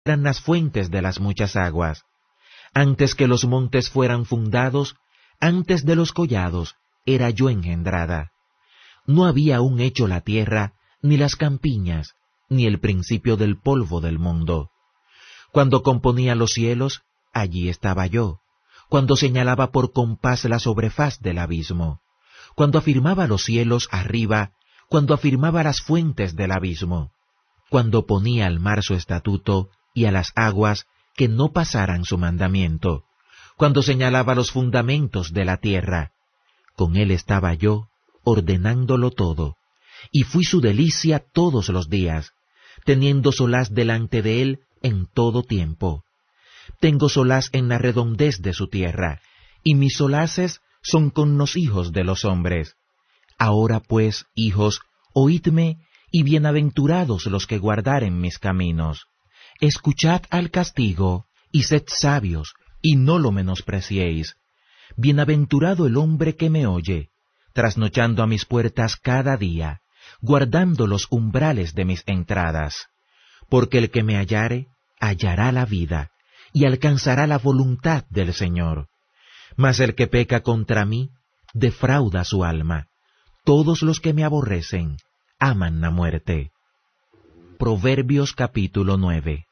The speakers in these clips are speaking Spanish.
eran las fuentes de las muchas aguas. Antes que los montes fueran fundados, antes de los collados, era yo engendrada. No había aún hecho la tierra, ni las campiñas, ni el principio del polvo del mundo. Cuando componía los cielos, allí estaba yo. Cuando señalaba por compás la sobrefaz del abismo. Cuando afirmaba los cielos arriba, cuando afirmaba las fuentes del abismo. Cuando ponía al mar su estatuto y a las aguas que no pasaran su mandamiento. Cuando señalaba los fundamentos de la tierra. Con él estaba yo, ordenándolo todo, y fui su delicia todos los días, teniendo solaz delante de él en todo tiempo. Tengo solaz en la redondez de su tierra, y mis solaces son con los hijos de los hombres. Ahora pues, hijos, oídme, y bienaventurados los que guardaren mis caminos. Escuchad al castigo, y sed sabios, y no lo menospreciéis. Bienaventurado el hombre que me oye, trasnochando a mis puertas cada día, guardando los umbrales de mis entradas. Porque el que me hallare, hallará la vida, y alcanzará la voluntad del Señor. Mas el que peca contra mí, defrauda su alma. Todos los que me aborrecen, aman la muerte. Proverbios capítulo 9.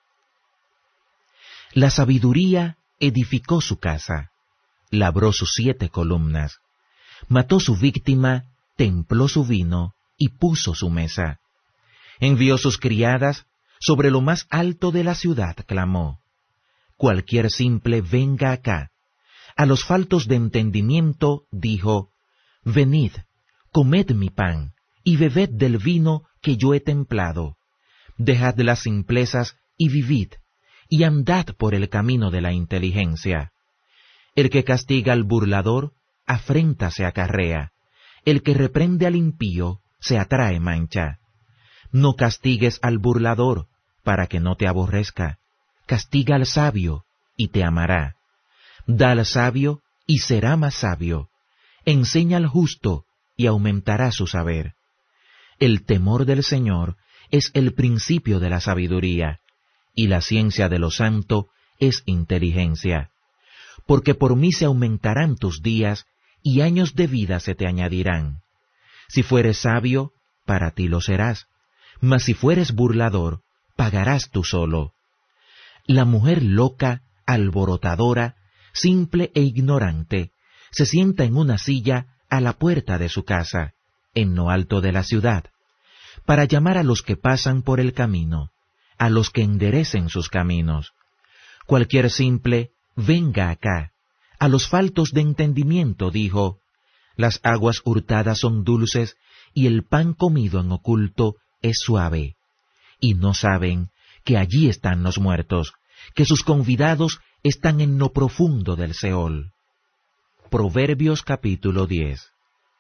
La sabiduría edificó su casa, labró sus 7 columnas, mató su víctima, templó su vino y puso su mesa. Envió sus criadas, sobre lo más alto de la ciudad clamó. Cualquier simple venga acá. A los faltos de entendimiento dijo, venid, comed mi pan, y bebed del vino que yo he templado. Dejad las simplezas y vivid, y andad por el camino de la inteligencia. El que castiga al burlador, afrenta se acarrea. El que reprende al impío, se atrae mancha. No castigues al burlador, para que no te aborrezca. Castiga al sabio, y te amará. Da al sabio, y será más sabio. Enseña al justo, y aumentará su saber. El temor del Señor es el principio de la sabiduría, y la ciencia de lo santo es inteligencia. Porque por mí se aumentarán tus días, y años de vida se te añadirán. Si fueres sabio, para ti lo serás, mas si fueres burlador, pagarás tú solo. La mujer loca, alborotadora, simple e ignorante, se sienta en una silla a la puerta de su casa, en lo alto de la ciudad, para llamar a los que pasan por el camino, a los que enderecen sus caminos. Cualquier simple, venga acá. A los faltos de entendimiento dijo, las aguas hurtadas son dulces, y el pan comido en oculto es suave. Y no saben que allí están los muertos, que sus convidados están en lo profundo del Seol. Proverbios capítulo 10.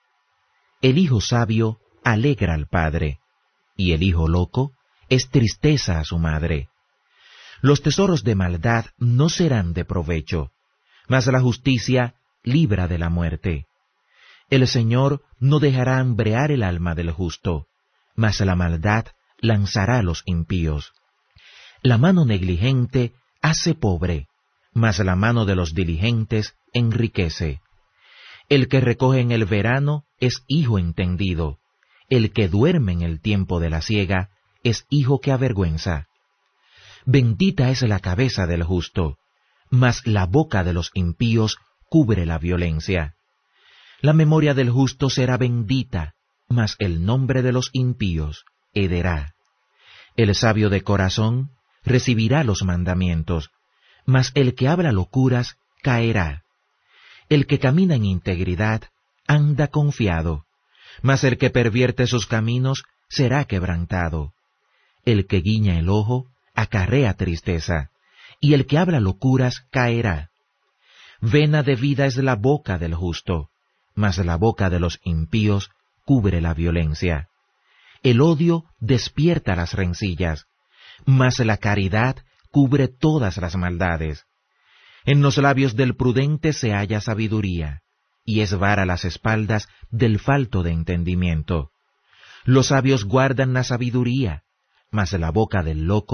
El hijo sabio alegra al padre, y el hijo loco es tristeza a su madre. Los tesoros de maldad no serán de provecho, mas la justicia libra de la muerte. El Señor no dejará hambrear el alma del justo, mas la maldad lanzará a los impíos. La mano negligente hace pobre, mas la mano de los diligentes enriquece. El que recoge en el verano es hijo entendido, el que duerme en el tiempo de la siega es hijo que avergüenza. Bendita es la cabeza del justo, mas la boca de los impíos cubre la violencia. La memoria del justo será bendita, mas el nombre de los impíos hederá. El sabio de corazón recibirá los mandamientos, mas el que habla locuras caerá. El que camina en integridad anda confiado, mas el que pervierte sus caminos será quebrantado. El que guiña el ojo acarrea tristeza, y el que habla locuras caerá. Vena de vida es la boca del justo, mas la boca de los impíos cubre la violencia. El odio despierta las rencillas, mas la caridad cubre todas las maldades. En los labios del prudente se halla sabiduría, y es vara las espaldas del falto de entendimiento. Los sabios guardan la sabiduría, mas la boca del loco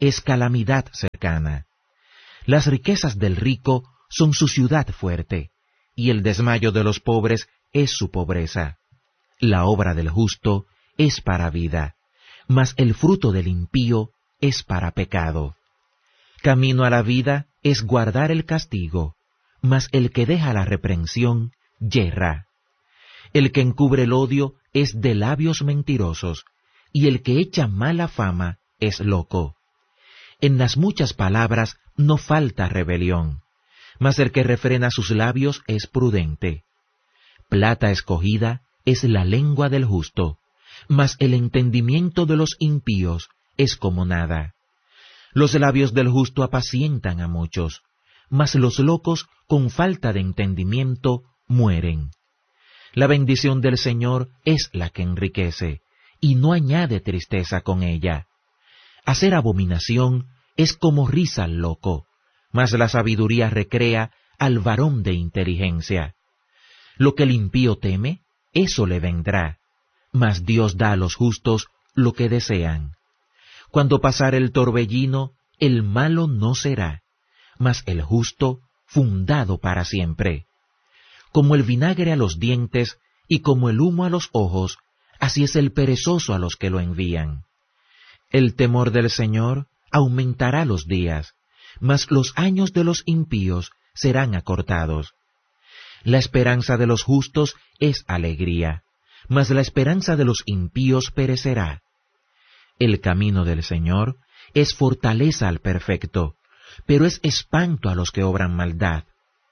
es calamidad cercana. Las riquezas del rico son su ciudad fuerte, y el desmayo de los pobres es su pobreza. La obra del justo es para vida, mas el fruto del impío es para pecado. Camino a la vida es guardar el castigo, mas el que deja la reprensión yerra. El que encubre el odio es de labios mentirosos, y el que echa mala fama es loco. En las muchas palabras no falta rebelión, mas el que refrena sus labios es prudente. Plata escogida es la lengua del justo, mas el entendimiento de los impíos es como nada. Los labios del justo apacientan a muchos, mas los locos con falta de entendimiento mueren. La bendición del Señor es la que enriquece, y no añade tristeza con ella. Hacer abominación es como risa al loco, mas la sabiduría recrea al varón de inteligencia. Lo que el impío teme, eso le vendrá, mas Dios da a los justos lo que desean. Cuando pasare el torbellino, el malo no será, mas el justo fundado para siempre. Como el vinagre a los dientes y como el humo a los ojos, así es el perezoso a los que lo envían. El temor del Señor aumentará los días, mas los años de los impíos serán acortados. La esperanza de los justos es alegría, mas la esperanza de los impíos perecerá. El camino del Señor es fortaleza al perfecto, pero es espanto a los que obran maldad.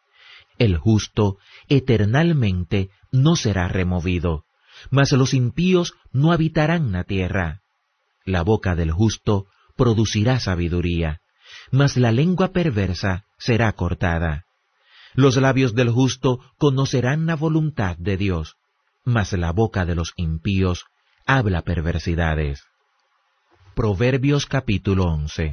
El justo eternalmente no será removido, mas los impíos no habitarán la tierra. La boca del justo producirá sabiduría, mas la lengua perversa será cortada. Los labios del justo conocerán la voluntad de Dios, mas la boca de los impíos habla perversidades. Proverbios capítulo 11.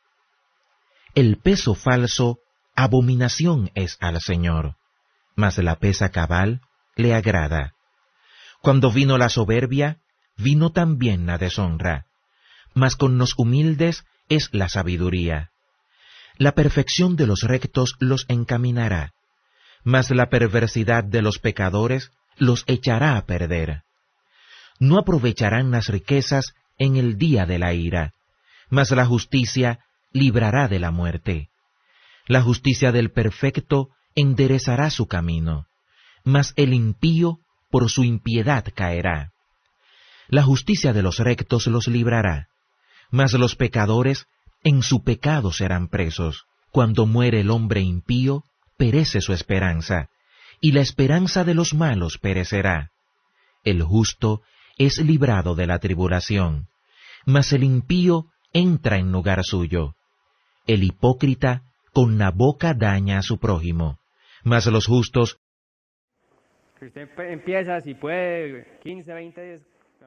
El peso falso, abominación es al Señor, mas la pesa cabal le agrada. Cuando vino la soberbia, vino también la deshonra, mas con los humildes es la sabiduría. La perfección de los rectos los encaminará, mas la perversidad de los pecadores los echará a perder. No aprovecharán las riquezas en el día de la ira, mas la justicia librará de la muerte. La justicia del perfecto enderezará su camino, mas el impío por su impiedad caerá. La justicia de los rectos los librará, mas los pecadores en su pecado serán presos. Cuando muere el hombre impío, perece su esperanza, y la esperanza de los malos perecerá. El justo es librado de la tribulación, mas el impío entra en lugar suyo. El hipócrita con la boca daña a su prójimo, mas los justos... Que usted empieza, si puede, 15, 20 días.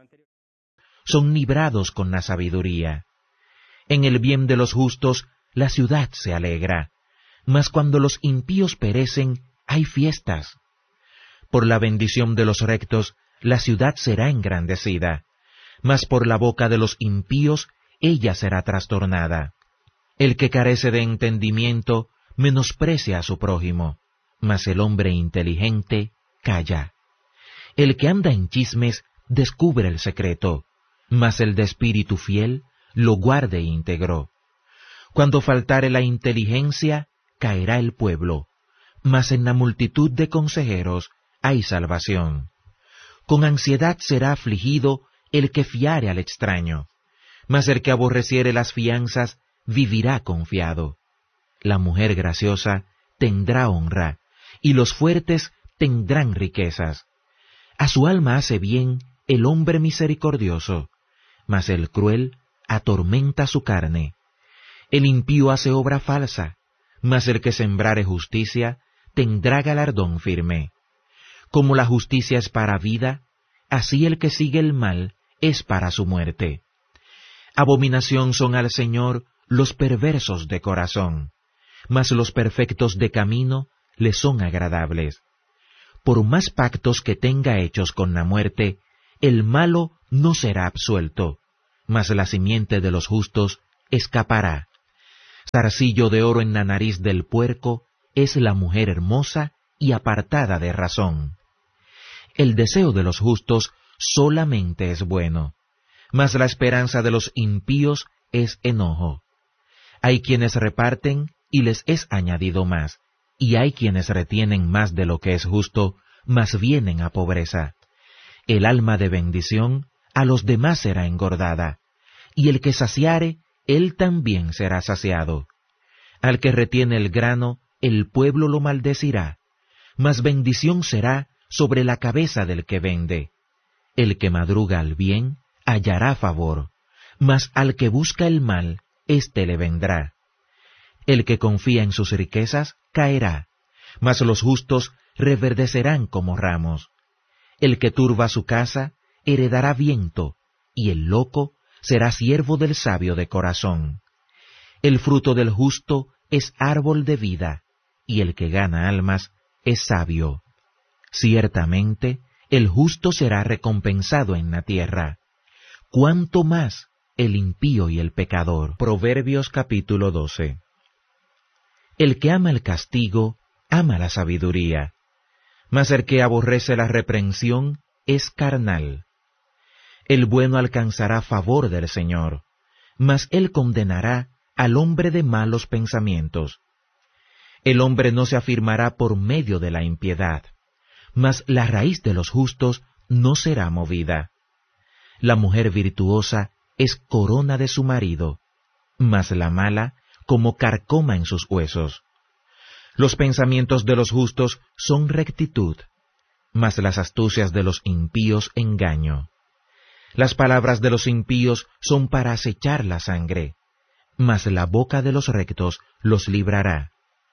Son librados con la sabiduría. En el bien de los justos la ciudad se alegra, mas cuando los impíos perecen, hay fiestas. Por la bendición de los rectos, la ciudad será engrandecida, mas por la boca de los impíos, ella será trastornada. El que carece de entendimiento, menosprecia a su prójimo, mas el hombre inteligente calla. El que anda en chismes, descubre el secreto, mas el de espíritu fiel, lo guarde íntegro. Cuando faltare la inteligencia, caerá el pueblo, mas en la multitud de consejeros hay salvación. Con ansiedad será afligido el que fiare al extraño, mas el que aborreciere las fianzas vivirá confiado. La mujer graciosa tendrá honra, y los fuertes tendrán riquezas. A su alma hace bien el hombre misericordioso, mas el cruel atormenta su carne. El impío hace obra falsa, mas el que sembrare justicia tendrá galardón firme. Como la justicia es para vida, así el que sigue el mal es para su muerte. Abominación son al Señor los perversos de corazón, mas los perfectos de camino le son agradables. Por más pactos que tenga hechos con la muerte, el malo no será absuelto, mas la simiente de los justos escapará. Zarcillo de oro en la nariz del puerco es la mujer hermosa y apartada de razón. El deseo de los justos solamente es bueno, mas la esperanza de los impíos es enojo. Hay quienes reparten y les es añadido más, y hay quienes retienen más de lo que es justo, mas vienen a pobreza. El alma de bendición a los demás será engordada, y el que saciare, él también será saciado. Al que retiene el grano, el pueblo lo maldecirá, mas bendición será sobre la cabeza del que vende. El que madruga al bien, hallará favor, mas al que busca el mal, éste le vendrá. El que confía en sus riquezas, caerá, mas los justos reverdecerán como ramos. El que turba su casa, heredará viento, y el loco será siervo del sabio de corazón. El fruto del justo es árbol de vida, y el que gana almas es sabio. Ciertamente, el justo será recompensado en la tierra. ¿Cuánto más el impío y el pecador? Proverbios capítulo 12. El que ama el castigo, ama la sabiduría, mas el que aborrece la reprensión es carnal. El bueno alcanzará favor del Señor, mas él condenará al hombre de malos pensamientos. El hombre no se afirmará por medio de la impiedad, mas la raíz de los justos no será movida. La mujer virtuosa es corona de su marido, mas la mala como carcoma en sus huesos. Los pensamientos de los justos son rectitud, mas las astucias de los impíos engaño. Las palabras de los impíos son para acechar la sangre, mas la boca de los rectos los librará.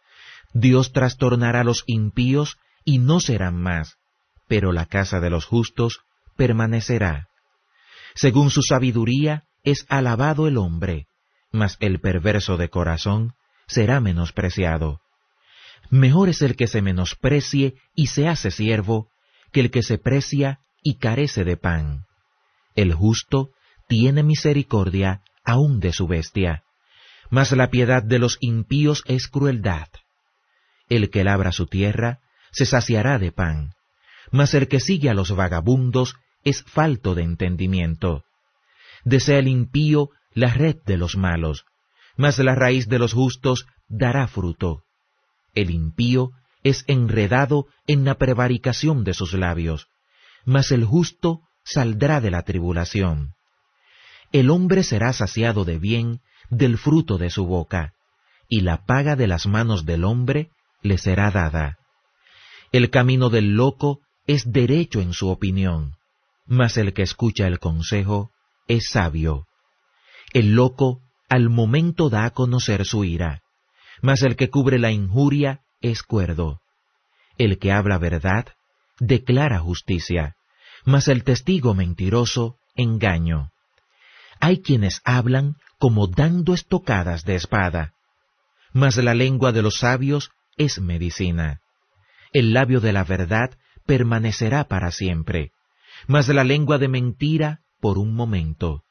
Dios trastornará a los impíos y no serán más, pero la casa de los justos permanecerá. Según su sabiduría es alabado el hombre, mas el perverso de corazón será menospreciado. Mejor es el que se menosprecie y se hace siervo, que el que se precia y carece de pan. El justo tiene misericordia aun de su bestia, mas la piedad de los impíos es crueldad. El que labra su tierra se saciará de pan, mas el que sigue a los vagabundos es falto de entendimiento. Desea el impío la red de los malos, mas la raíz de los justos dará fruto. El impío es enredado en la prevaricación de sus labios, mas el justo saldrá de la tribulación. El hombre será saciado de bien del fruto de su boca, y la paga de las manos del hombre le será dada. El camino del loco es derecho en su opinión, mas el que escucha el consejo es sabio. El loco al momento da a conocer su ira, mas el que cubre la injuria es cuerdo. El que habla verdad declara justicia, mas el testigo mentiroso engaño. Hay quienes hablan como dando estocadas de espada, mas la lengua de los sabios es medicina. El labio de la verdad permanecerá para siempre, mas la lengua de mentira por un momento.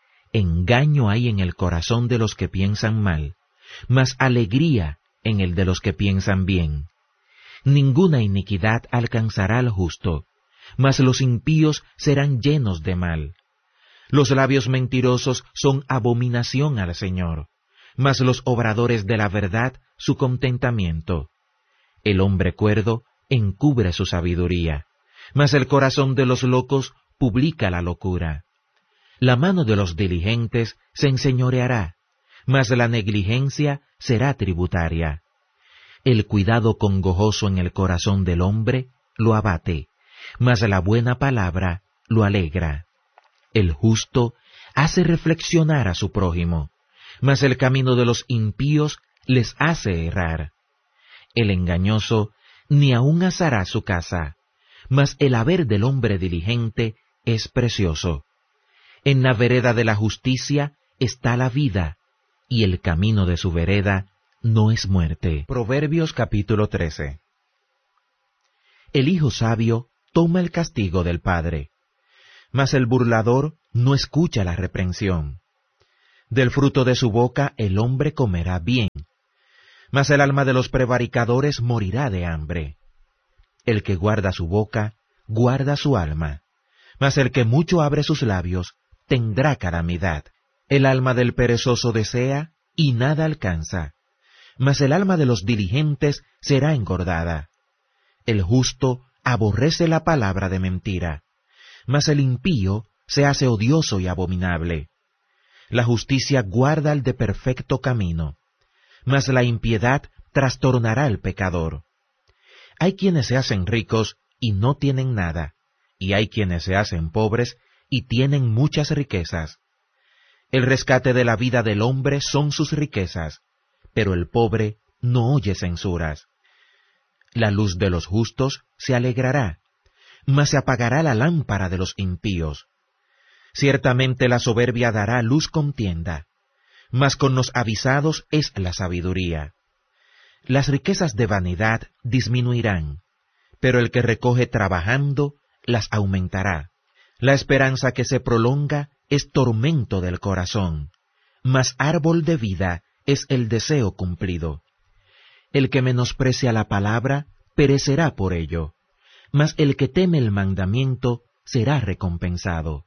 Engaño hay en el corazón de los que piensan mal, mas alegría en el de los que piensan bien. Ninguna iniquidad alcanzará al justo, mas los impíos serán llenos de mal. Los labios mentirosos son abominación al Señor, mas los obradores de la verdad su contentamiento. El hombre cuerdo encubre su sabiduría, mas el corazón de los locos publica la locura. La mano de los diligentes se enseñoreará, mas la negligencia será tributaria. El cuidado congojoso en el corazón del hombre lo abate, mas la buena palabra lo alegra. El justo hace reflexionar a su prójimo, mas el camino de los impíos les hace errar. El engañoso ni aun asará su casa, mas el haber del hombre diligente es precioso. En la vereda de la justicia está la vida, y el camino de su vereda no es muerte. Proverbios capítulo 13. El hijo sabio toma el castigo del padre, mas el burlador no escucha la reprensión. Del fruto de su boca el hombre comerá bien, mas el alma de los prevaricadores morirá de hambre. El que guarda su boca, guarda su alma, mas el que mucho abre sus labios, tendrá calamidad. El alma del perezoso desea, y nada alcanza, mas el alma de los diligentes será engordada. El justo aborrece la palabra de mentira, mas el impío se hace odioso y abominable. La justicia guarda al de perfecto camino, mas la impiedad trastornará al pecador. Hay quienes se hacen ricos y no tienen nada, y hay quienes se hacen pobres y tienen muchas riquezas. El rescate de la vida del hombre son sus riquezas, pero el pobre no oye censuras. La luz de los justos se alegrará, mas se apagará la lámpara de los impíos. Ciertamente la soberbia dará luz contienda, mas con los avisados es la sabiduría. Las riquezas de vanidad disminuirán, pero el que recoge trabajando las aumentará. La esperanza que se prolonga es tormento del corazón, mas árbol de vida es el deseo cumplido. El que menosprecia la palabra perecerá por ello, mas el que teme el mandamiento será recompensado.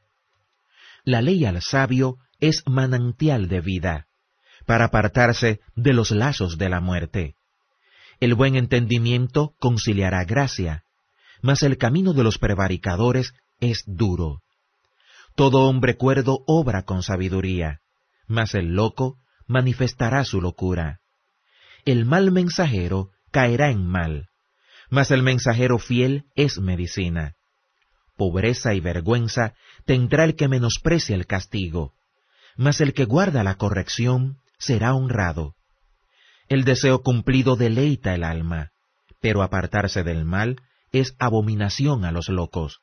La ley al sabio es manantial de vida, para apartarse de los lazos de la muerte. El buen entendimiento conciliará gracia, mas el camino de los prevaricadores es duro. Todo hombre cuerdo obra con sabiduría, mas el loco manifestará su locura. El mal mensajero caerá en mal, mas el mensajero fiel es medicina. Pobreza y vergüenza tendrá el que menosprecia el castigo, mas el que guarda la corrección será honrado. El deseo cumplido deleita el alma, pero apartarse del mal es abominación a los locos.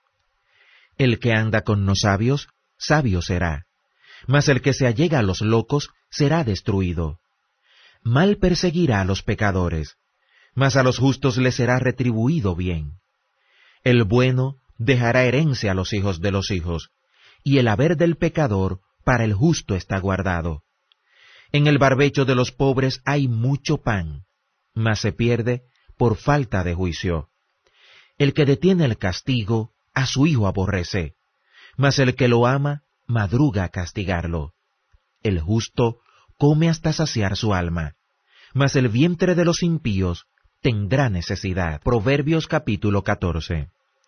El que anda con los sabios, sabio será, mas el que se allega a los locos será destruido. Mal perseguirá a los pecadores, mas a los justos les será retribuido bien. El bueno dejará herencia a los hijos de los hijos, y el haber del pecador para el justo está guardado. En el barbecho de los pobres hay mucho pan, mas se pierde por falta de juicio. El que detiene el castigo, a su hijo aborrece, mas el que lo ama, madruga a castigarlo. El justo come hasta saciar su alma, mas el vientre de los impíos tendrá necesidad. Proverbios capítulo 14.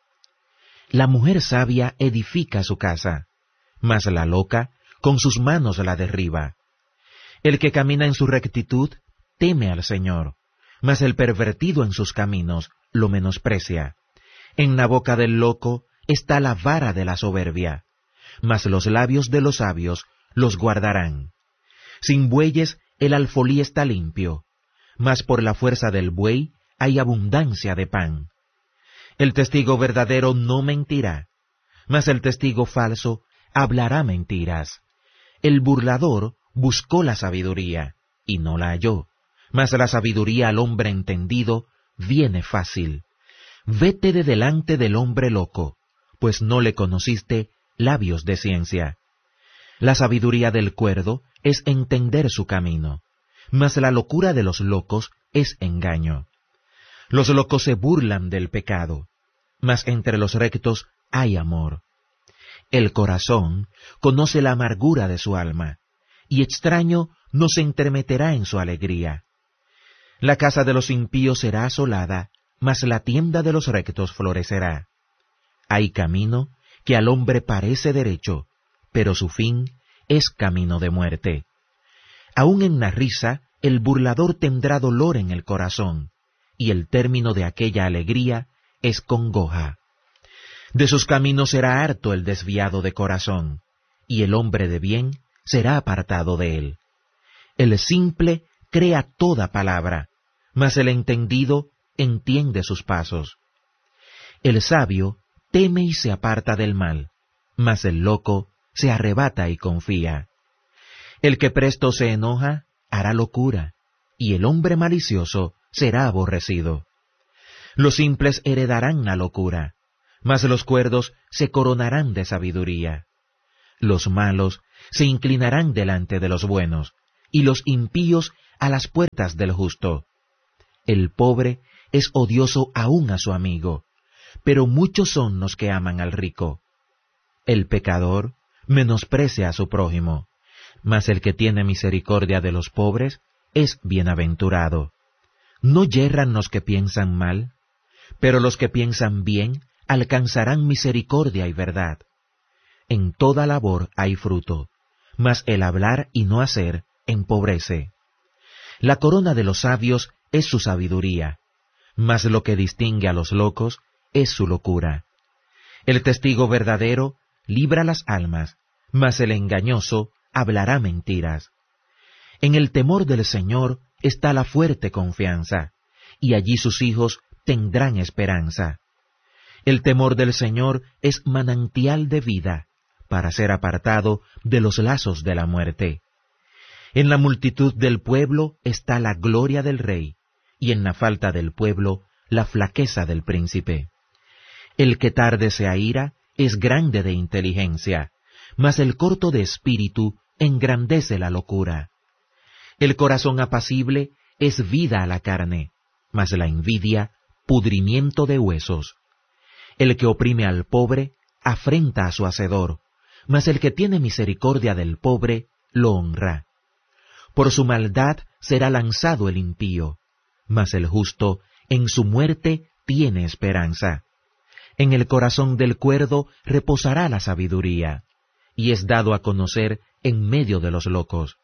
La mujer sabia edifica su casa, mas la loca con sus manos la derriba. El que camina en su rectitud teme al Señor, mas el pervertido en sus caminos lo menosprecia. En la boca del loco está la vara de la soberbia, mas los labios de los sabios los guardarán. Sin bueyes el alfolí está limpio, mas por la fuerza del buey hay abundancia de pan. El testigo verdadero no mentirá, mas el testigo falso hablará mentiras. El burlador buscó la sabiduría, y no la halló, mas la sabiduría al hombre entendido viene fácil. Vete de delante del hombre loco, pues no le conociste labios de ciencia. La sabiduría del cuerdo es entender su camino, mas la locura de los locos es engaño. Los locos se burlan del pecado, mas entre los rectos hay amor. El corazón conoce la amargura de su alma, y extraño no se entremeterá en su alegría. La casa de los impíos será asolada, mas la tienda de los rectos florecerá. Hay camino que al hombre parece derecho, pero su fin es camino de muerte. Aun en la risa, el burlador tendrá dolor en el corazón, y el término de aquella alegría es congoja. De sus caminos será harto el desviado de corazón, y el hombre de bien será apartado de él. El simple crea toda palabra, mas el entendido entiende sus pasos. El sabio teme y se aparta del mal, mas el loco se arrebata y confía. El que presto se enoja hará locura, y el hombre malicioso será aborrecido. Los simples heredarán la locura, mas los cuerdos se coronarán de sabiduría. Los malos se inclinarán delante de los buenos, y los impíos a las puertas del justo. El pobre es odioso aún a su amigo, pero muchos son los que aman al rico. El pecador menosprecia a su prójimo, mas el que tiene misericordia de los pobres es bienaventurado. No yerran los que piensan mal, pero los que piensan bien alcanzarán misericordia y verdad. En toda labor hay fruto, mas el hablar y no hacer empobrece. La corona de los sabios es su sabiduría, mas lo que distingue a los locos es su locura. El testigo verdadero libra las almas, mas el engañoso hablará mentiras. En el temor del Señor está la fuerte confianza, y allí sus hijos tendrán esperanza. El temor del Señor es manantial de vida, para ser apartado de los lazos de la muerte. En la multitud del pueblo está la gloria del rey, y en la falta del pueblo la flaqueza del príncipe. El que tarde se aira es grande de inteligencia, mas el corto de espíritu engrandece la locura. El corazón apacible es vida a la carne, mas la envidia pudrimiento de huesos. El que oprime al pobre afrenta a su hacedor, mas el que tiene misericordia del pobre lo honra. Por su maldad será lanzado el impío, mas el justo en su muerte tiene esperanza. En el corazón del cuerdo reposará la sabiduría, y es dado a conocer en medio de los locos.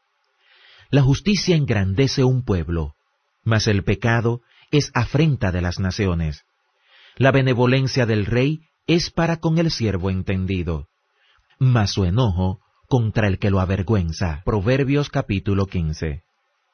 La justicia engrandece un pueblo, mas el pecado es afrenta de las naciones. La benevolencia del rey es para con el siervo entendido, mas su enojo contra el que lo avergüenza. Proverbios capítulo 15.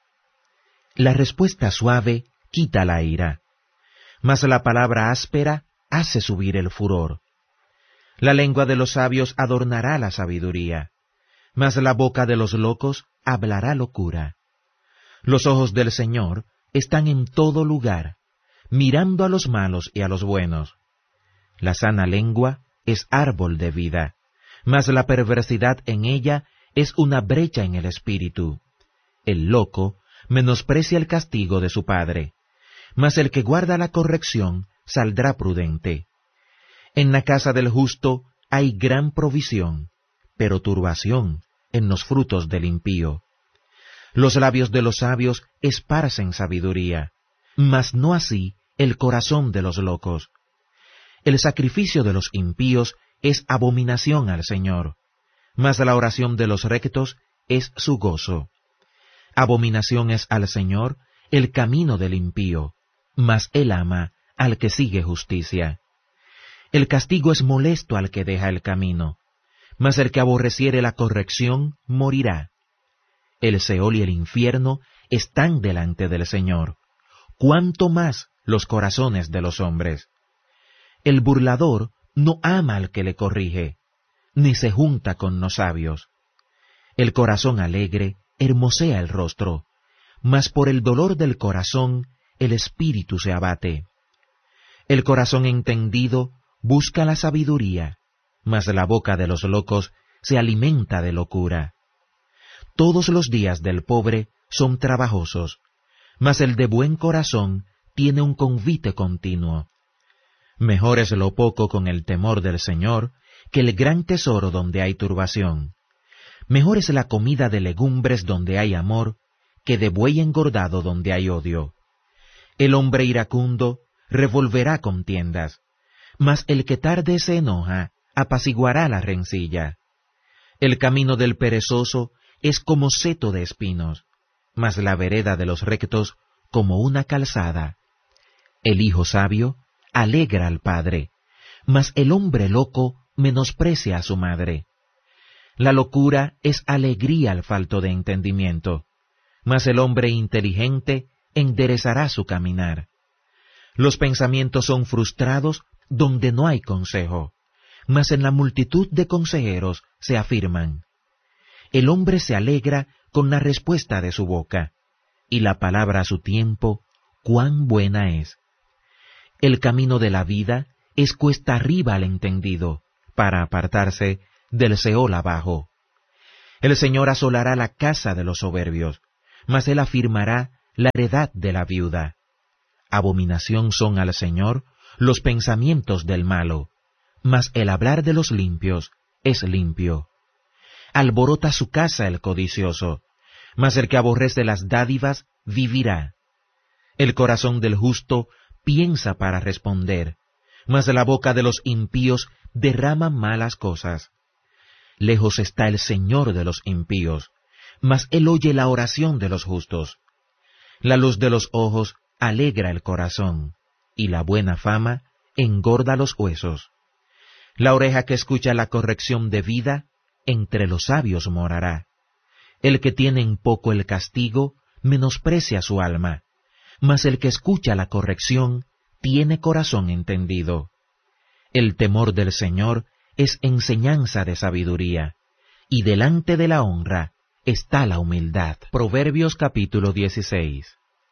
La respuesta suave quita la ira, mas la palabra áspera hace subir el furor. La lengua de los sabios adornará la sabiduría, mas la boca de los locos hablará locura. Los ojos del Señor están en todo lugar, mirando a los malos y a los buenos. La sana lengua es árbol de vida, mas la perversidad en ella es una brecha en el espíritu. El loco menosprecia el castigo de su padre, mas el que guarda la corrección saldrá prudente. En la casa del justo hay gran provisión, pero turbación en los frutos del impío. Los labios de los sabios esparcen sabiduría, mas no así el corazón de los locos. El sacrificio de los impíos es abominación al Señor, mas la oración de los rectos es su gozo. Abominación es al Señor el camino del impío, mas Él ama al que sigue justicia. El castigo es molesto al que deja el camino, mas el que aborreciere la corrección morirá. El Seol y el infierno están delante del Señor, cuánto más los corazones de los hombres. El burlador no ama al que le corrige, ni se junta con los sabios. El corazón alegre hermosea el rostro, mas por el dolor del corazón el espíritu se abate. El corazón entendido busca la sabiduría, mas la boca de los locos se alimenta de locura. Todos los días del pobre son trabajosos, mas el de buen corazón tiene un convite continuo. Mejor es lo poco con el temor del Señor que el gran tesoro donde hay turbación. Mejor es la comida de legumbres donde hay amor que de buey engordado donde hay odio. El hombre iracundo revolverá contiendas, mas el que tarde se enoja apaciguará la rencilla. El camino del perezoso es como seto de espinos, mas la vereda de los rectos como una calzada. El hijo sabio alegra al padre, mas el hombre loco menosprecia a su madre. La locura es alegría al falto de entendimiento, mas el hombre inteligente enderezará su caminar. Los pensamientos son frustrados donde no hay consejo, mas en la multitud de consejeros se afirman. El hombre se alegra con la respuesta de su boca, y la palabra a su tiempo, cuán buena es. El camino de la vida es cuesta arriba al entendido, para apartarse del Seol abajo. El Señor asolará la casa de los soberbios, mas Él afirmará la heredad de la viuda. Abominación son al Señor los pensamientos del malo, mas el hablar de los limpios es limpio. Alborota su casa el codicioso, mas el que aborrece las dádivas vivirá. El corazón del justo piensa para responder, mas la boca de los impíos derrama malas cosas. Lejos está el Señor de los impíos, mas Él oye la oración de los justos. La luz de los ojos alegra el corazón, y la buena fama engorda los huesos. La oreja que escucha la corrección de vida, entre los sabios morará. El que tiene en poco el castigo, menosprecia su alma, mas el que escucha la corrección, tiene corazón entendido. El temor del Señor es enseñanza de sabiduría, y delante de la honra está la humildad. Proverbios capítulo 16.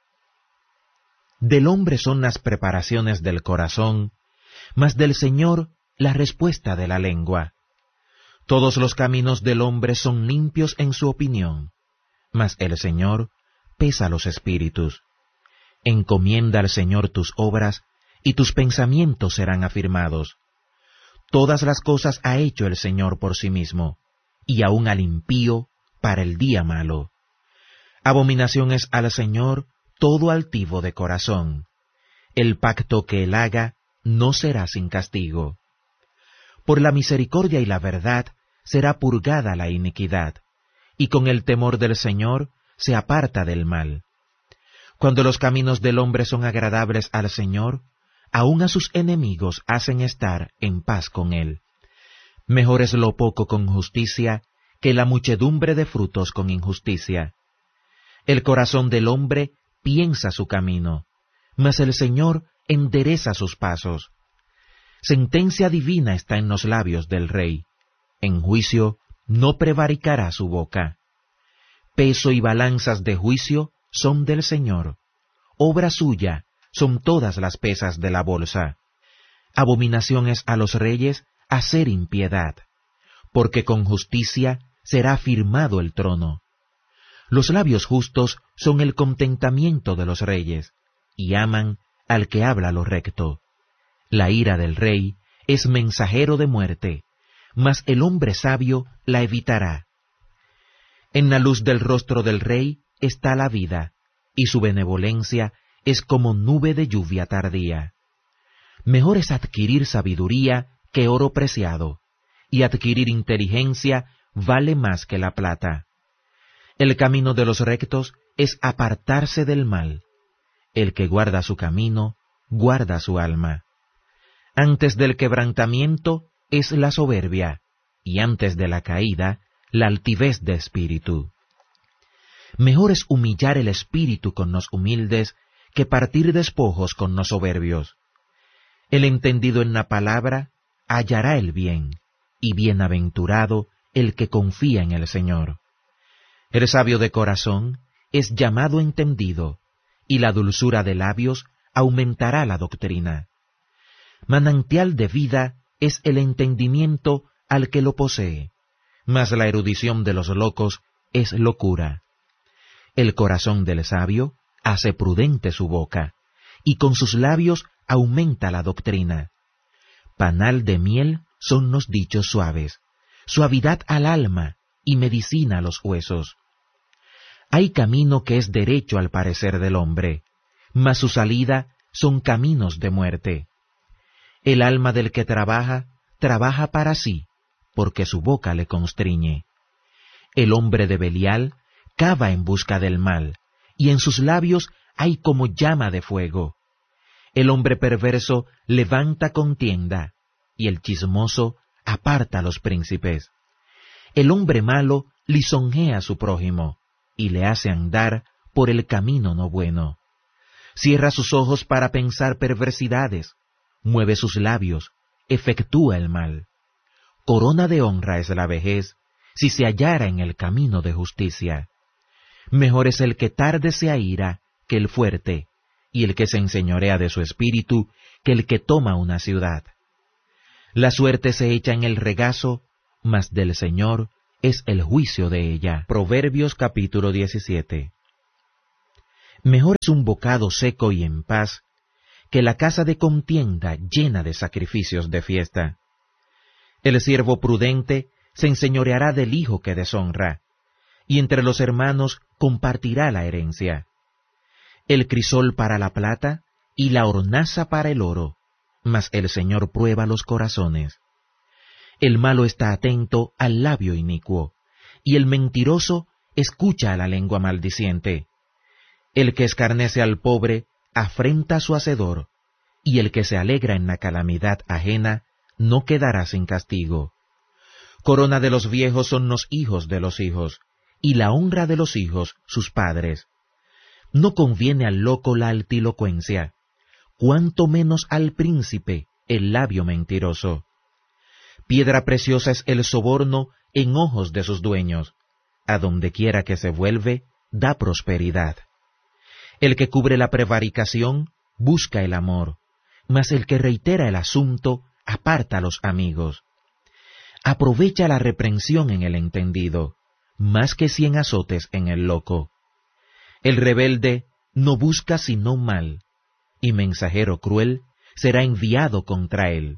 Del hombre son las preparaciones del corazón, mas del Señor la respuesta de la lengua. Todos los caminos del hombre son limpios en su opinión, mas el Señor pesa los espíritus. Encomienda al Señor tus obras, y tus pensamientos serán afirmados. Todas las cosas ha hecho el Señor por sí mismo, y aun al impío para el día malo. Abominación es al Señor todo altivo de corazón. El pacto que Él haga no será sin castigo. Por la misericordia y la verdad será purgada la iniquidad, y con el temor del Señor se aparta del mal. Cuando los caminos del hombre son agradables al Señor, aun a sus enemigos hacen estar en paz con Él. Mejor es lo poco con justicia que la muchedumbre de frutos con injusticia. El corazón del hombre piensa su camino, mas el Señor endereza sus pasos. Sentencia divina está en los labios del rey. En juicio no prevaricará su boca. Peso y balanzas de juicio son del Señor. Obra suya son todas las pesas de la bolsa. Abominación es a los reyes hacer impiedad, porque con justicia será afirmado el trono. Los labios justos son el contentamiento de los reyes, y aman al que habla lo recto. La ira del rey es mensajero de muerte, mas el hombre sabio la evitará. En la luz del rostro del rey está la vida, y su benevolencia es como nube de lluvia tardía. Mejor es adquirir sabiduría que oro preciado, y adquirir inteligencia vale más que la plata. El camino de los rectos es apartarse del mal. El que guarda su camino, guarda su alma. Antes del quebrantamiento es la soberbia, y antes de la caída, la altivez de espíritu. Mejor es humillar el espíritu con los humildes que partir despojos con los soberbios. El entendido en la palabra hallará el bien, y bienaventurado el que confía en el Señor. El sabio de corazón es llamado entendido, y la dulzura de labios aumentará la doctrina. Manantial de vida es el entendimiento al que lo posee, mas la erudición de los locos es locura. El corazón del sabio hace prudente su boca, y con sus labios aumenta la doctrina. Panal de miel son los dichos suaves, suavidad al alma y medicina a los huesos. Hay camino que es derecho al parecer del hombre, mas su salida son caminos de muerte. El alma del que trabaja, trabaja para sí, porque su boca le constriñe. El hombre de Belial cava en busca del mal, y en sus labios hay como llama de fuego. El hombre perverso levanta contienda, y el chismoso aparta a los príncipes. El hombre malo lisonjea a su prójimo, y le hace andar por el camino no bueno. Cierra sus ojos para pensar perversidades, mueve sus labios, efectúa el mal. Corona de honra es la vejez, si se hallara en el camino de justicia. Mejor es el que tarde se aira que el fuerte, y el que se enseñorea de su espíritu que el que toma una ciudad. La suerte se echa en el regazo, mas del Señor es el juicio de ella. Proverbios capítulo 17. Mejor es un bocado seco y en paz, que la casa de contienda llena de sacrificios de fiesta. El siervo prudente se enseñoreará del hijo que deshonra, y entre los hermanos compartirá la herencia. El crisol para la plata y la hornaza para el oro, mas el Señor prueba los corazones. El malo está atento al labio inicuo, y el mentiroso escucha a la lengua maldiciente. El que escarnece al pobre afrenta a su hacedor, y el que se alegra en la calamidad ajena no quedará sin castigo. Corona de los viejos son los hijos de los hijos, y la honra de los hijos sus padres. No conviene al loco la altilocuencia, cuanto menos al príncipe el labio mentiroso. Piedra preciosa es el soborno en ojos de sus dueños, a donde quiera que se vuelve, da prosperidad. El que cubre la prevaricación busca el amor, mas el que reitera el asunto aparta a los amigos. Aprovecha la reprensión en el entendido, más que 100 azotes en el loco. El rebelde no busca sino mal, y mensajero cruel será enviado contra él.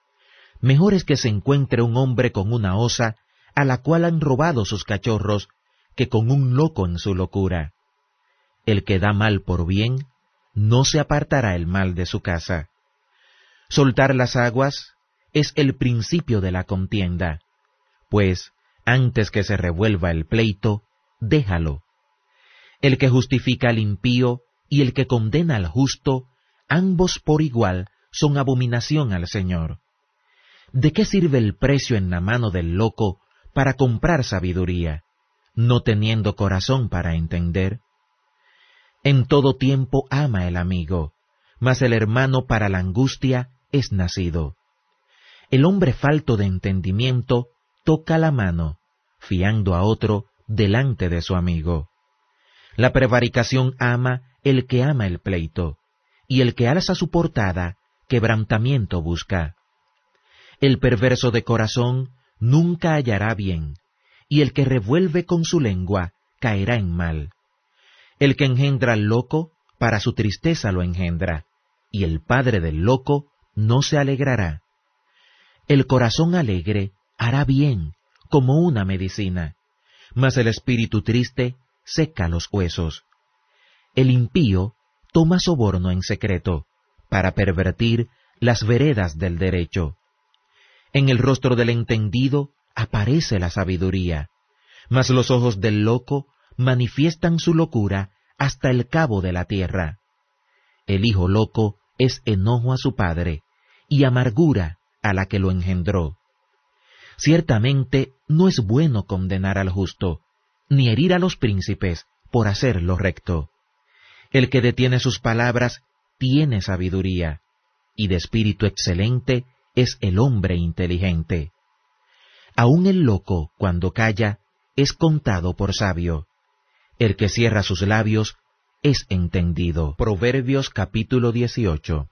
Mejor es que se encuentre un hombre con una osa, a la cual han robado sus cachorros, que con un loco en su locura. El que da mal por bien, no se apartará el mal de su casa. Soltar las aguas es el principio de la contienda, pues, antes que se revuelva el pleito, déjalo. El que justifica al impío y el que condena al justo, ambos por igual son abominación al Señor. ¿De qué sirve el precio en la mano del loco para comprar sabiduría, no teniendo corazón para entender? En todo tiempo ama el amigo, mas el hermano para la angustia es nacido. El hombre falto de entendimiento toca la mano, fiando a otro delante de su amigo. La prevaricación ama el que ama el pleito, y el que alza su portada, quebrantamiento busca. El perverso de corazón nunca hallará bien, y el que revuelve con su lengua caerá en mal. El que engendra al loco, para su tristeza lo engendra, y el padre del loco no se alegrará. El corazón alegre hará bien, como una medicina, mas el espíritu triste seca los huesos. El impío toma soborno en secreto, para pervertir las veredas del derecho. En el rostro del entendido aparece la sabiduría, mas los ojos del loco manifiestan su locura hasta el cabo de la tierra. El hijo loco es enojo a su padre, y amargura a la que lo engendró. Ciertamente no es bueno condenar al justo, ni herir a los príncipes por hacer lo recto. El que detiene sus palabras tiene sabiduría, y de espíritu excelente es el hombre inteligente. Aun el loco, cuando calla, es contado por sabio. El que cierra sus labios es entendido. Proverbios capítulo 18.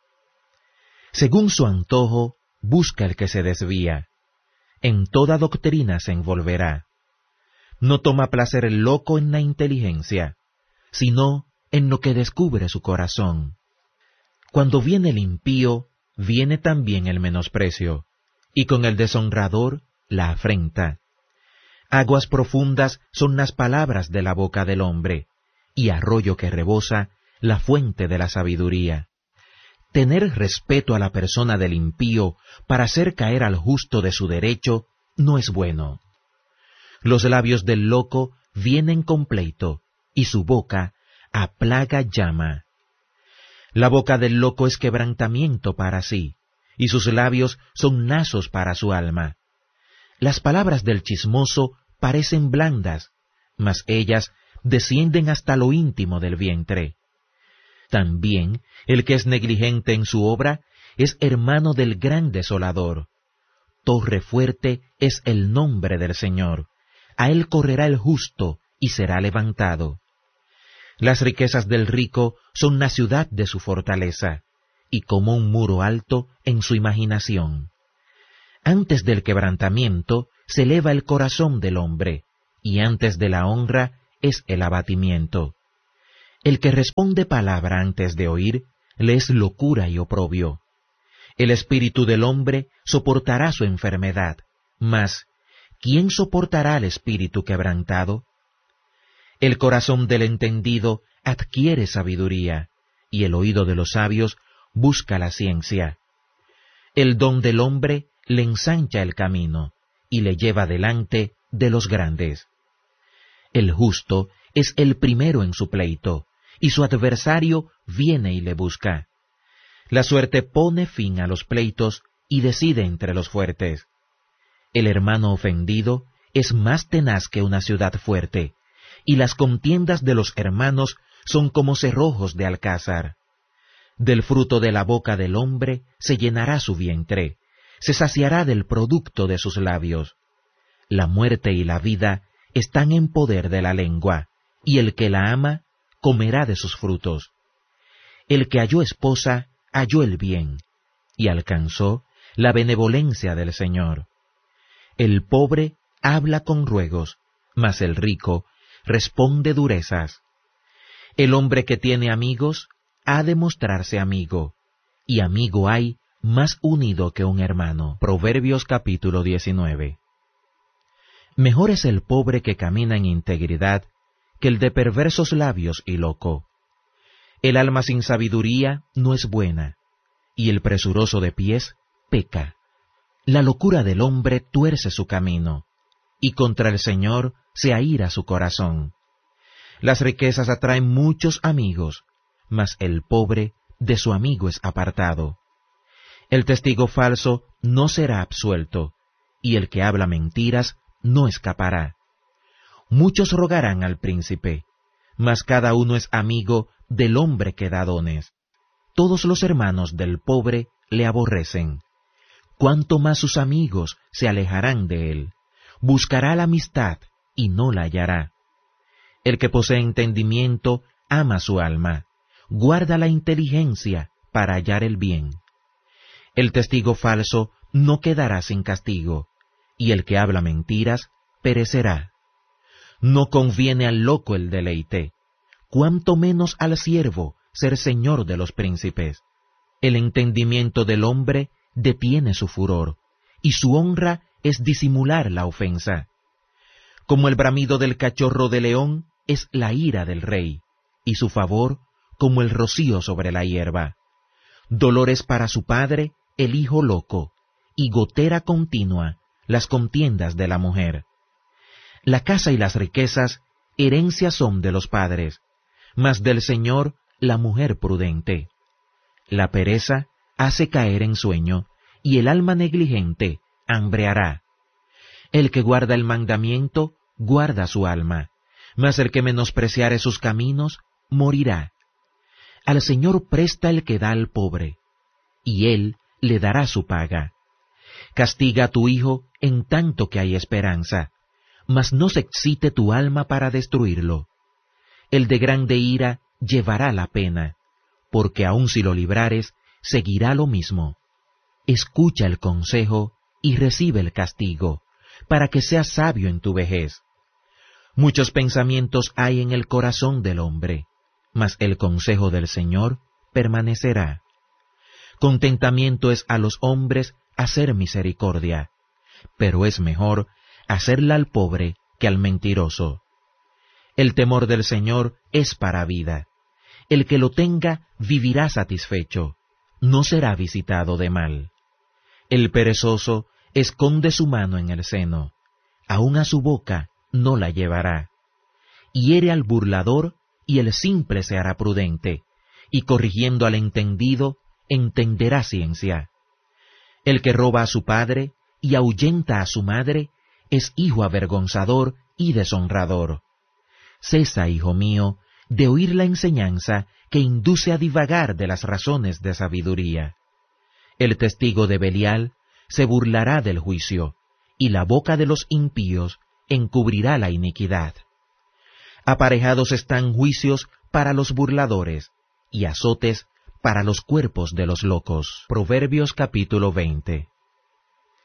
Según su antojo, busca el que se desvía. En toda doctrina se envolverá. No toma placer el loco en la inteligencia, sino en lo que descubre su corazón. Cuando viene el impío, viene también el menosprecio, y con el deshonrador la afrenta. Aguas profundas son las palabras de la boca del hombre, y arroyo que rebosa, la fuente de la sabiduría. Tener respeto a la persona del impío para hacer caer al justo de su derecho no es bueno. Los labios del loco vienen con pleito, y su boca a plaga llama. La boca del loco es quebrantamiento para sí, y sus labios son lazos para su alma. Las palabras del chismoso parecen blandas, mas ellas descienden hasta lo íntimo del vientre. También el que es negligente en su obra es hermano del gran desolador. Torre fuerte es el nombre del Señor. A él correrá el justo y será levantado. Las riquezas del rico son la ciudad de su fortaleza, y como un muro alto en su imaginación. Antes del quebrantamiento se eleva el corazón del hombre, y antes de la honra es el abatimiento. El que responde palabra antes de oír, le es locura y oprobio. El espíritu del hombre soportará su enfermedad, mas ¿quién soportará al espíritu quebrantado? El corazón del entendido adquiere sabiduría, y el oído de los sabios busca la ciencia. El don del hombre le ensancha el camino, y le lleva delante de los grandes. El justo es el primero en su pleito, y su adversario viene y le busca. La suerte pone fin a los pleitos y decide entre los fuertes. El hermano ofendido es más tenaz que una ciudad fuerte, y las contiendas de los hermanos son como cerrojos de alcázar. Del fruto de la boca del hombre se llenará su vientre, se saciará del producto de sus labios. La muerte y la vida están en poder de la lengua, y el que la ama comerá de sus frutos. El que halló esposa halló el bien, y alcanzó la benevolencia del Señor. El pobre habla con ruegos, mas el rico responde durezas. El hombre que tiene amigos ha de mostrarse amigo, y amigo hay más unido que un hermano. Proverbios capítulo 19. Mejor es el pobre que camina en integridad que el de perversos labios y loco. El alma sin sabiduría no es buena, y el presuroso de pies peca. La locura del hombre tuerce su camino, y contra el Señor se aira su corazón. Las riquezas atraen muchos amigos, mas el pobre de su amigo es apartado. El testigo falso no será absuelto, y el que habla mentiras no escapará. Muchos rogarán al príncipe, mas cada uno es amigo del hombre que da dones. Todos los hermanos del pobre le aborrecen. Cuanto más sus amigos se alejarán de él. Buscará la amistad y no la hallará. El que posee entendimiento ama su alma, guarda la inteligencia para hallar el bien. El testigo falso no quedará sin castigo, y el que habla mentiras perecerá. No conviene al loco el deleite, cuanto menos al siervo ser señor de los príncipes. El entendimiento del hombre detiene su furor, y su honra es disimular la ofensa. Como el bramido del cachorro de león es la ira del rey, y su favor como el rocío sobre la hierba. Dolores para su padre el hijo loco, y gotera continua las contiendas de la mujer. La casa y las riquezas herencia son de los padres, mas del Señor la mujer prudente. La pereza hace caer en sueño, y el alma negligente hambreará. El que guarda el mandamiento guarda su alma, mas el que menospreciare sus caminos morirá. Al Señor presta el que da al pobre, y Él le dará su paga. Castiga a tu hijo en tanto que hay esperanza, mas no se excite tu alma para destruirlo. El de grande ira llevará la pena, porque aun si lo librares, seguirá lo mismo. Escucha el consejo y recibe el castigo, para que seas sabio en tu vejez. Muchos pensamientos hay en el corazón del hombre, mas el consejo del Señor permanecerá. Contentamiento es a los hombres hacer misericordia, pero es mejor hacerla al pobre que al mentiroso. El temor del Señor es para vida. El que lo tenga vivirá satisfecho, no será visitado de mal. El perezoso esconde su mano en el seno, aun a su boca no la llevará. Hiere al burlador, y el simple se hará prudente, y corrigiendo al entendido, entenderá ciencia. El que roba a su padre y ahuyenta a su madre, es hijo avergonzador y deshonrador. Cesa, hijo mío, de oír la enseñanza que induce a divagar de las razones de sabiduría. El testigo de Belial se burlará del juicio, y la boca de los impíos encubrirá la iniquidad. Aparejados están juicios para los burladores, y azotes para los cuerpos de los locos. Proverbios capítulo 20.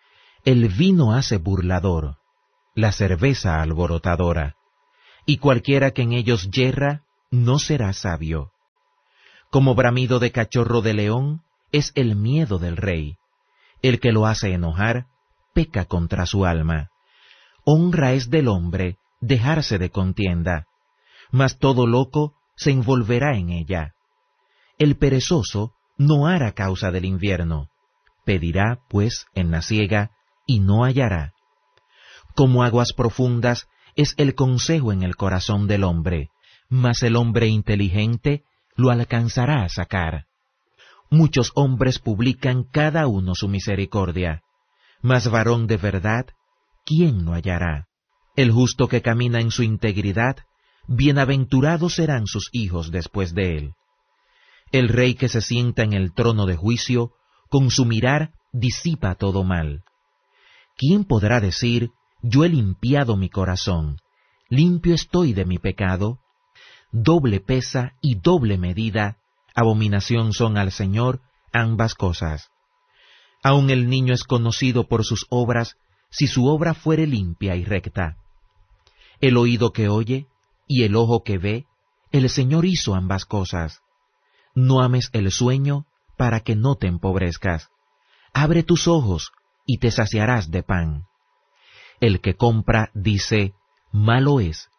El vino hace burlador, la cerveza alborotadora, y cualquiera que en ellos yerra no será sabio. Como bramido de cachorro de león es el miedo del rey. El que lo hace enojar peca contra su alma. Honra es del hombre dejarse de contienda, mas todo loco se envolverá en ella. El perezoso no hará causa del invierno, pedirá, pues, en la siega, y no hallará. Como aguas profundas es el consejo en el corazón del hombre, mas el hombre inteligente lo alcanzará a sacar. Muchos hombres publican cada uno su misericordia, mas varón de verdad, ¿quién lo hallará? El justo que camina en su integridad, bienaventurados serán sus hijos después de él. El rey que se sienta en el trono de juicio, con su mirar disipa todo mal. ¿Quién podrá decir, yo he limpiado mi corazón, limpio estoy de mi pecado? Doble pesa y doble medida, abominación son al Señor ambas cosas. Aun el niño es conocido por sus obras, si su obra fuere limpia y recta. El oído que oye y el ojo que ve, el Señor hizo ambas cosas. No ames el sueño para que no te empobrezcas. Abre tus ojos y te saciarás de pan. El que compra dice, malo es,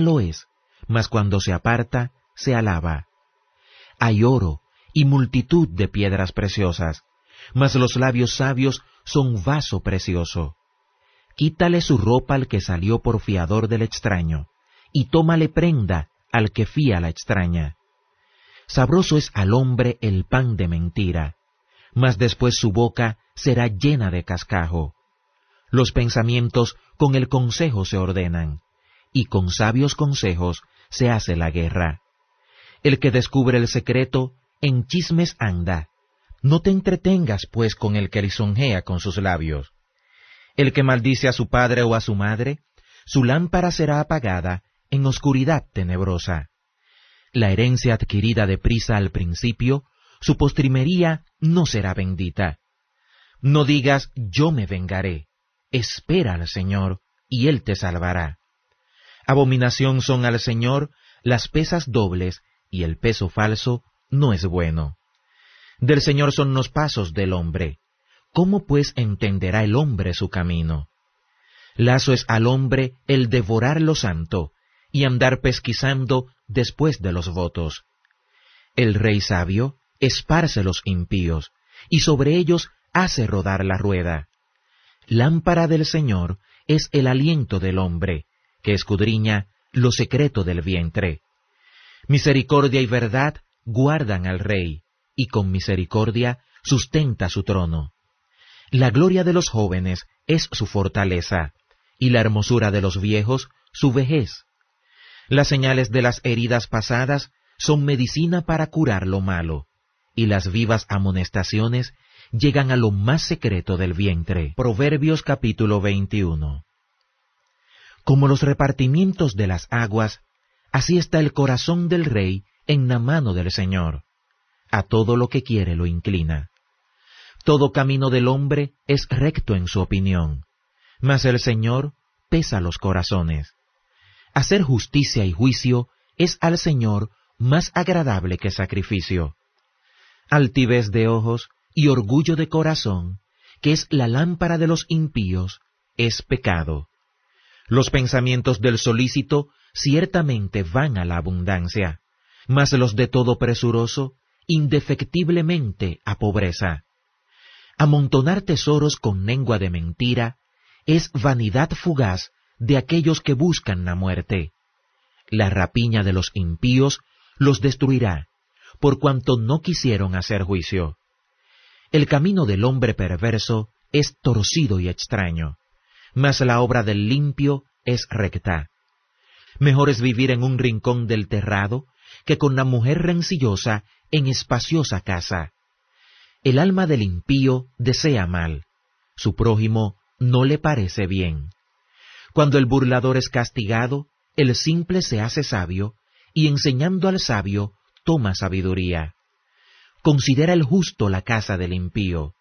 mas cuando se aparta, se alaba. Hay oro y multitud de piedras preciosas, mas los labios sabios son vaso precioso. Quítale su ropa al que salió por fiador del extraño, y tómale prenda al que fía a la extraña. Sabroso es al hombre el pan de mentira, mas después su boca será llena de cascajo. Los pensamientos con el consejo se ordenan, y con sabios consejos se hace la guerra. El que descubre el secreto, en chismes anda. No te entretengas, pues, con el que lisonjea con sus labios. El que maldice a su padre o a su madre, su lámpara será apagada en oscuridad tenebrosa. La herencia adquirida deprisa al principio, su postrimería no será bendita. No digas, yo me vengaré. Espera al Señor, y Él te salvará. Abominación son al Señor las pesas dobles, y el peso falso no es bueno. Del Señor son los pasos del hombre. ¿Cómo pues entenderá el hombre su camino? Lazo es al hombre el devorar lo santo, y andar pesquisando después de los votos. El rey sabio esparce los impíos, y sobre ellos hace rodar la rueda. Lámpara del Señor es el aliento del hombre, que escudriña lo secreto del vientre. Misericordia y verdad guardan al rey, y con misericordia sustenta su trono. La gloria de los jóvenes es su fortaleza, y la hermosura de los viejos su vejez. Las señales de las heridas pasadas son medicina para curar lo malo, y las vivas amonestaciones llegan a lo más secreto del vientre. Proverbios capítulo 21. Como los repartimientos de las aguas, así está el corazón del rey en la mano del Señor. A todo lo que quiere lo inclina. Todo camino del hombre es recto en su opinión, mas el Señor pesa los corazones. Hacer justicia y juicio es al Señor más agradable que sacrificio. Altivez de ojos y orgullo de corazón, que es la lámpara de los impíos, es pecado. Los pensamientos del solícito ciertamente van a la abundancia, mas los de todo presuroso indefectiblemente a pobreza. Amontonar tesoros con lengua de mentira es vanidad fugaz de aquellos que buscan la muerte. La rapiña de los impíos los destruirá, por cuanto no quisieron hacer juicio. El camino del hombre perverso es torcido y extraño, mas la obra del limpio es recta. Mejor es vivir en un rincón del terrado que con la mujer rencillosa en espaciosa casa. El alma del impío desea mal, su prójimo no le parece bien. Cuando el burlador es castigado, el simple se hace sabio, y enseñando al sabio toma sabiduría. Considera el justo la casa del impío,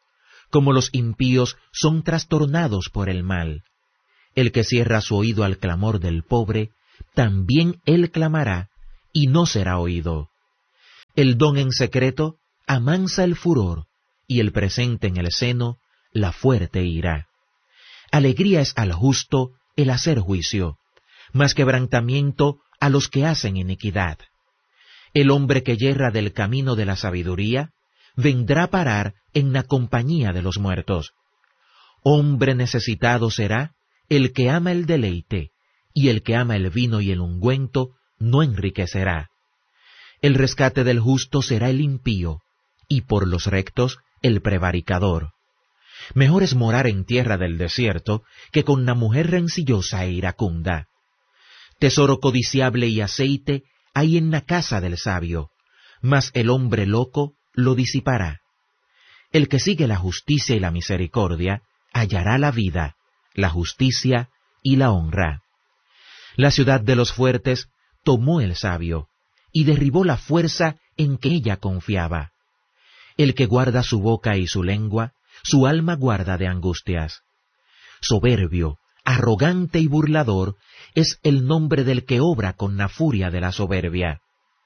como los impíos son trastornados por el mal. El que cierra su oído al clamor del pobre, también él clamará, y no será oído. El don en secreto amansa el furor, y el presente en el seno la fuerte ira. Alegría es al justo el hacer juicio, mas quebrantamiento a los que hacen iniquidad. El hombre que yerra del camino de la sabiduría, vendrá a parar en la compañía de los muertos. Hombre necesitado será el que ama el deleite, y el que ama el vino y el ungüento no enriquecerá. El rescate del justo será el impío, y por los rectos el prevaricador. Mejor es morar en tierra del desierto que con la mujer rencillosa e iracunda. Tesoro codiciable y aceite hay en la casa del sabio, mas el hombre loco lo disipará. El que sigue la justicia y la misericordia hallará la vida, la justicia y la honra. La ciudad de los fuertes tomó el sabio, y derribó la fuerza en que ella confiaba. El que guarda su boca y su lengua, su alma guarda de angustias. Soberbio, arrogante y burlador es el nombre del que obra con la furia de la soberbia.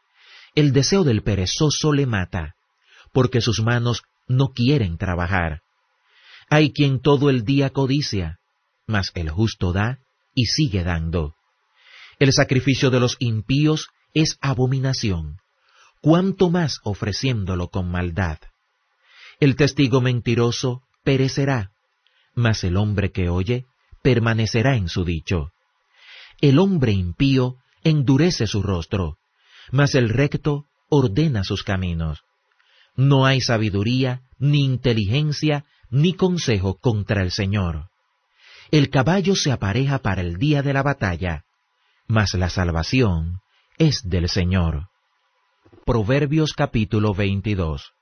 El deseo del perezoso le mata, porque sus manos no quieren trabajar. Hay quien todo el día codicia, mas el justo da y sigue dando. El sacrificio de los impíos es abominación, cuanto más ofreciéndolo con maldad. El testigo mentiroso perecerá, mas el hombre que oye permanecerá en su dicho. El hombre impío endurece su rostro, mas el recto ordena sus caminos. No hay sabiduría, ni inteligencia, ni consejo contra el Señor. El caballo se apareja para el día de la batalla, mas la salvación es del Señor. Proverbios capítulo 22.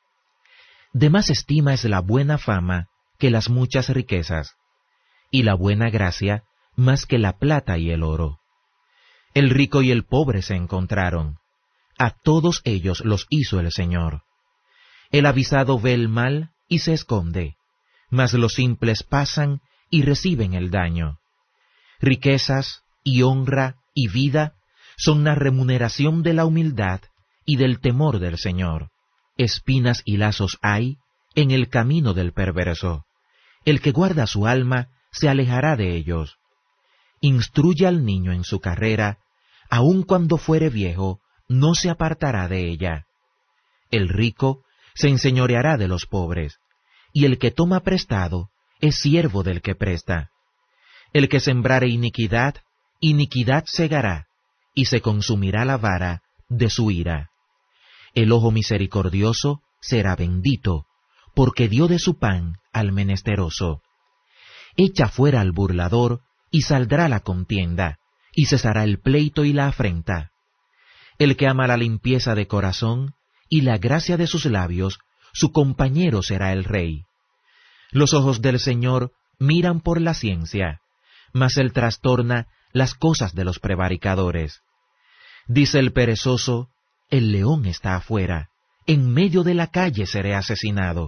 De más estima es la buena fama que las muchas riquezas, y la buena gracia más que la plata y el oro. El rico y el pobre se encontraron, a todos ellos los hizo el Señor. El avisado ve el mal y se esconde, mas los simples pasan y reciben el daño. Riquezas y honra y vida son la remuneración de la humildad y del temor del Señor. Espinas y lazos hay en el camino del perverso. El que guarda su alma se alejará de ellos. Instruye al niño en su carrera, aun cuando fuere viejo, no se apartará de ella. El rico se enseñoreará de los pobres, y el que toma prestado es siervo del que presta. El que sembrare iniquidad, iniquidad segará, y se consumirá la vara de su ira. El ojo misericordioso será bendito, porque dio de su pan al menesteroso. Echa fuera al burlador, y saldrá la contienda, y cesará el pleito y la afrenta. El que ama la limpieza de corazón, y la gracia de sus labios, su compañero será el rey. Los ojos del Señor miran por la ciencia, mas él trastorna las cosas de los prevaricadores. Dice el perezoso, el león está afuera, en medio de la calle seré asesinado.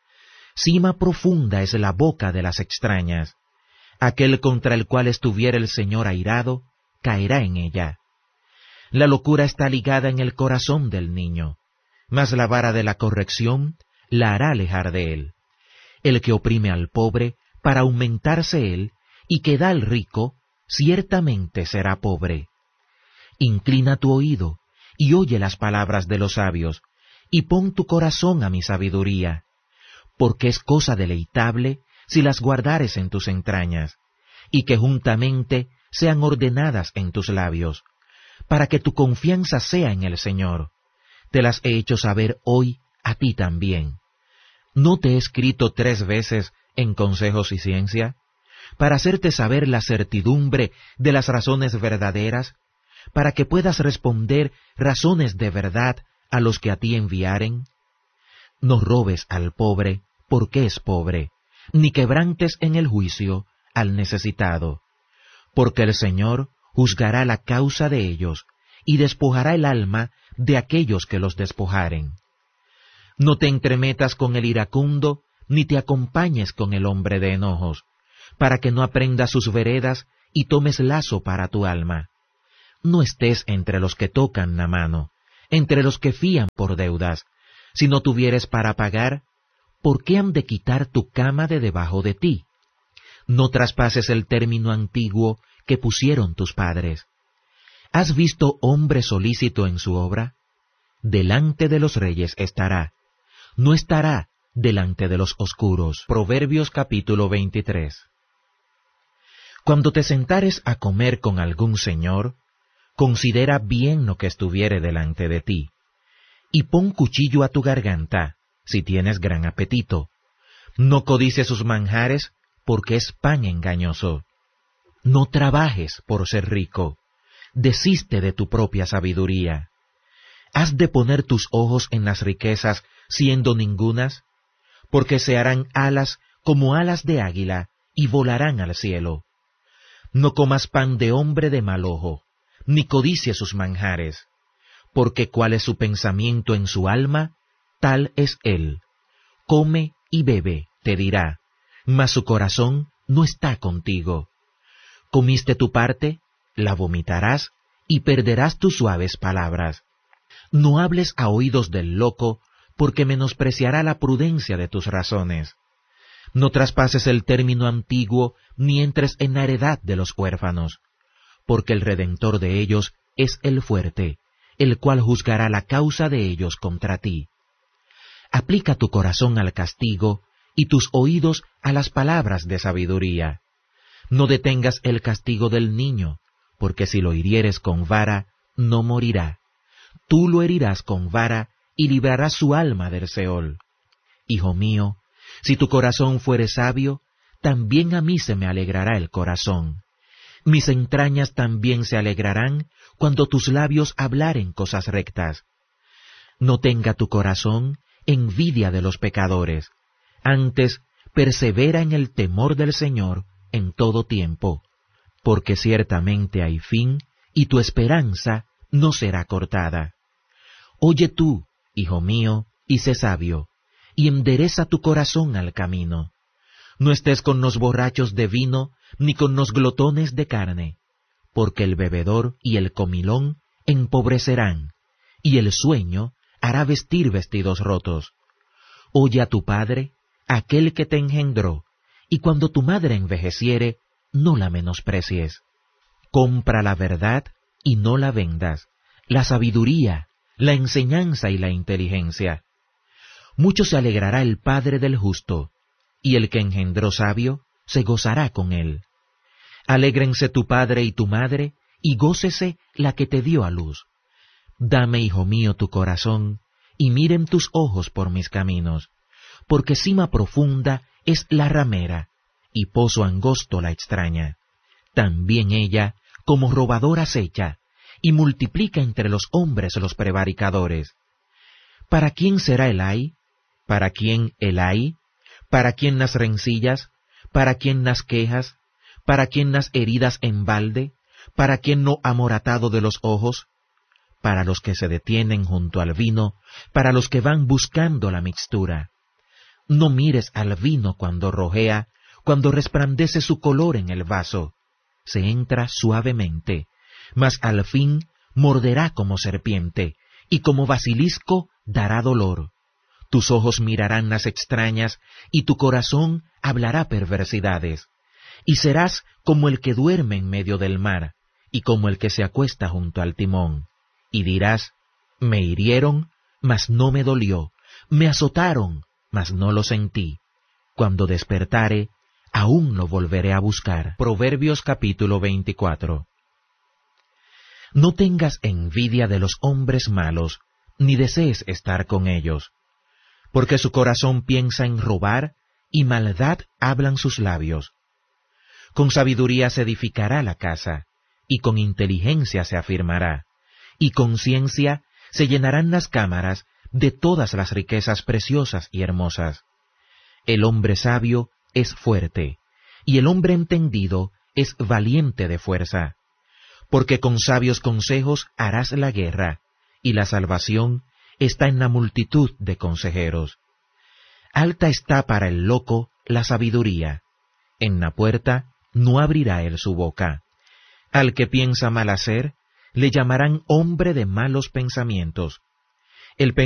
Sima profunda es la boca de las extrañas. Aquel contra el cual estuviera el Señor airado, caerá en ella. La locura está ligada en el corazón del niño, mas la vara de la corrección la hará alejar de él. El que oprime al pobre para aumentarse él, y que da al rico, ciertamente será pobre. Inclina tu oído, y oye las palabras de los sabios, y pon tu corazón a mi sabiduría, porque es cosa deleitable si las guardares en tus entrañas, y que juntamente sean ordenadas en tus labios, para que tu confianza sea en el Señor. Te las he hecho saber hoy a ti también. ¿No te he escrito 3 veces en consejos y ciencia, para hacerte saber la certidumbre de las razones verdaderas, para que puedas responder razones de verdad a los que a ti enviaren? No robes al pobre porque es pobre, ni quebrantes en el juicio al necesitado, porque el Señor juzgará la causa de ellos, y despojará el alma de aquellos que los despojaren. No te entremetas con el iracundo, ni te acompañes con el hombre de enojos, para que no aprendas sus veredas y tomes lazo para tu alma. No estés entre los que tocan la mano, entre los que fían por deudas. Si no tuvieres para pagar, ¿por qué han de quitar tu cama de debajo de ti? No traspases el término antiguo que pusieron tus padres. ¿Has visto hombre solícito en su obra? Delante de los reyes estará, no estará delante de los oscuros. Proverbios capítulo 23. Cuando te sentares a comer con algún señor, considera bien lo que estuviere delante de ti, y pon cuchillo a tu garganta, si tienes gran apetito. No codices sus manjares, porque es pan engañoso. No trabajes por ser rico, desiste de tu propia sabiduría. ¿Has de poner tus ojos en las riquezas, siendo ningunas? Porque se harán alas como alas de águila, y volarán al cielo. No comas pan de hombre de mal ojo, ni codicies sus manjares, porque cuál es su pensamiento en su alma, tal es él. Come y bebe, te dirá, mas su corazón no está contigo. Comiste tu parte, la vomitarás, y perderás tus suaves palabras. No hables a oídos del loco, porque menospreciará la prudencia de tus razones. No traspases el término antiguo, ni entres en la heredad de los huérfanos, porque el Redentor de ellos es el fuerte, el cual juzgará la causa de ellos contra ti. Aplica tu corazón al castigo, y tus oídos a las palabras de sabiduría. No detengas el castigo del niño, porque si lo hirieres con vara, no morirá. Tú lo herirás con vara, y librarás su alma del Seol. Hijo mío, si tu corazón fuere sabio, también a mí se me alegrará el corazón. Mis entrañas también se alegrarán cuando tus labios hablaren cosas rectas. No tenga tu corazón envidia de los pecadores, antes persevera en el temor del Señor en todo tiempo, porque ciertamente hay fin, y tu esperanza no será cortada. Oye tú, hijo mío, y sé sabio, y endereza tu corazón al camino. No estés con los borrachos de vino, ni con los glotones de carne, porque el bebedor y el comilón empobrecerán, y el sueño hará vestir vestidos rotos. Oye a tu padre, aquel que te engendró, y cuando tu madre envejeciere, no la menosprecies. Compra la verdad y no la vendas, la sabiduría, la enseñanza y la inteligencia. Mucho se alegrará el padre del justo, y el que engendró sabio se gozará con él. Alégrense tu padre y tu madre, y gócese la que te dio a luz. Dame, hijo mío, tu corazón, y miren tus ojos por mis caminos, porque cima profunda es la ramera, y pozo angosto la extraña. También ella, como robadora acecha, y multiplica entre los hombres los prevaricadores. ¿Para quién será el ay? ¿Para quién el ay? ¿Para quién las rencillas? ¿Para quién las quejas? ¿Para quién las heridas en balde? ¿Para quién no amoratado de los ojos? Para los que se detienen junto al vino, para los que van buscando la mixtura. No mires al vino cuando rojea, cuando resplandece su color en el vaso. Se entra suavemente, mas al fin morderá como serpiente, y como basilisco dará dolor. Tus ojos mirarán las extrañas, y tu corazón hablará perversidades. Y serás como el que duerme en medio del mar, y como el que se acuesta junto al timón. Y dirás, me hirieron, mas no me dolió, me azotaron, mas no lo sentí. Cuando despertare, aún lo volveré a buscar. Proverbios capítulo 24. No tengas envidia de los hombres malos, ni desees estar con ellos, porque su corazón piensa en robar, y maldad hablan sus labios. Con sabiduría se edificará la casa, y con inteligencia se afirmará, y con ciencia se llenarán las cámaras de todas las riquezas preciosas y hermosas. El hombre sabio es fuerte, y el hombre entendido es valiente de fuerza, porque con sabios consejos harás la guerra, y la salvación está en la multitud de consejeros. Alta está para el loco la sabiduría. En la puerta no abrirá él su boca. Al que piensa mal hacer, le llamarán hombre de malos pensamientos. El